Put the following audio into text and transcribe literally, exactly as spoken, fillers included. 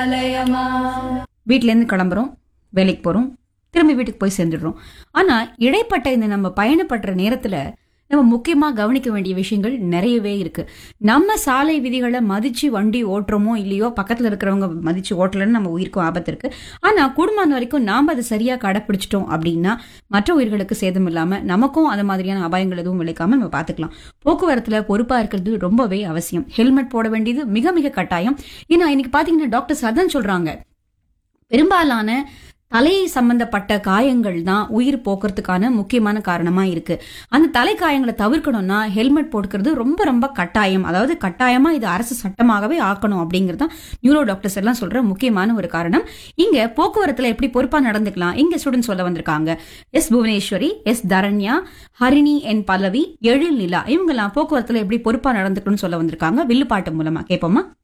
வீட்ல இருந்து கிளம்புறோம், வேலைக்கு போறோம், திரும்பி வீட்டுக்கு போய் சேர்ந்துடுறோம். ஆனா இடைப்பட்ட இந்த நம்ம பயணப்படுற நேரத்துல நம்ம முக்கியமா கவனிக்க வேண்டிய விஷயங்கள் நிறையவே இருக்கு. நம்ம சாலை விதிகளை மதிச்சு வண்டி ஓட்டுறோமோ இல்லையோ, பக்கத்துல இருக்கிறவங்க மதிச்சு ஓட்டலன்னு நம்ம உயிருக்கும் ஆபத்து இருக்கு. ஆனா குடும்பம் வரைக்கும் நாம அதை சரியா கடைப்பிடிச்சிட்டோம் அப்படின்னா மற்ற உயிர்களுக்கு சேதம் இல்லாம நமக்கும் அது மாதிரியான அபாயங்கள் எதுவும் விளைக்காம நம்ம பாத்துக்கலாம். போக்குவரத்துல பொறுப்பா இருக்கிறது ரொம்பவே அவசியம். ஹெல்மெட் போட வேண்டியது மிக மிக கட்டாயம். ஏன்னா இன்னைக்கு பாத்தீங்கன்னா டாக்டர்ஸ் அதான் சொல்றாங்க, பெரும்பாலான தலை சம்பந்தப்பட்ட காயங்கள் தான் உயிர் போக்குறதுக்கான முக்கியமான காரணமா இருக்கு. அந்த தலை காயங்களை தவிர்க்கணும்னா ஹெல்மெட் போட்டுக்கிறது ரொம்ப ரொம்ப கட்டாயம். அதாவது கட்டாயமா இது அரசு சட்டமாகவே ஆக்கணும் அப்படிங்கிறது தான் நியூரோ டாக்டர்ஸ் எல்லாம் சொல்ற முக்கியமான ஒரு காரணம். இங்க போக்குவரத்துல எப்படி பொறுப்பா நடந்துக்கலாம் இங்க ஸ்டூடெண்ட் சொல்ல வந்திருக்காங்க. எஸ் புவனேஸ்வரி, எஸ் தரண்யா, ஹரிணி, என் பல்லவி, எழில் நிலா, இவங்க எல்லாம் போக்குவரத்துல எப்படி பொறுப்பா நடந்துக்கணும்னு சொல்ல வந்திருக்காங்க வில்லுப்பாட்டு மூலமா. கேட்போமா?